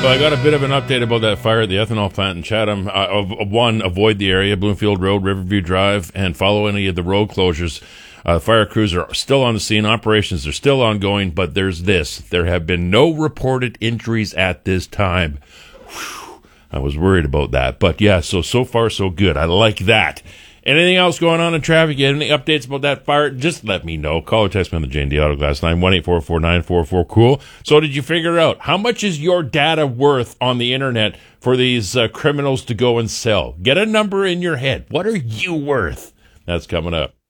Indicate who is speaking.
Speaker 1: Well, I got a bit of an update about that fire at the ethanol plant in Chatham. One, avoid the area, Bloomfield Road, Riverview Drive, and follow any of the road closures. Fire crews are still on the scene. Operations are still ongoing, but there's this. There have been no reported injuries at this time. Whew, I was worried about that. But yeah, so far so good. I like that. Anything else going on in traffic? You have any updates about that fire? Just let me know. Call or text me on the J&D Auto Glass line, 1-844-944-COOL. So did you figure out how much is your data worth on the internet for these criminals to go and sell? Get a number in your head. What are you worth? That's coming up.